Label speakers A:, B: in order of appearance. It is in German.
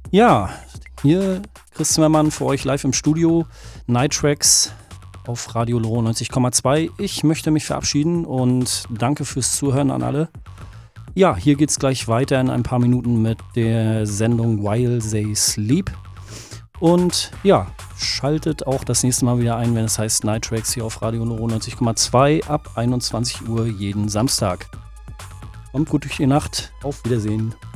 A: Ja, hier Chris Zimmermann für euch live im Studio. Night Tracks auf Radio Loro 90,2. Ich möchte mich verabschieden und danke fürs Zuhören an alle. Ja, hier geht's gleich weiter in ein paar Minuten mit der Sendung While They Sleep. Und ja, schaltet auch das nächste Mal wieder ein, wenn es heißt Night Tracks hier auf Radio Loro 90,2 ab 21 Uhr jeden Samstag. Kommt gut durch die Nacht. Auf Wiedersehen.